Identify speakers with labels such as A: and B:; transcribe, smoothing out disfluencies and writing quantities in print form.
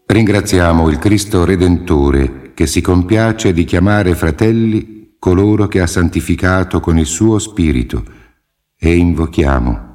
A: Ringraziamo il Cristo Redentore che si compiace di chiamare fratelli coloro che ha santificato con il suo Spirito e invochiamo: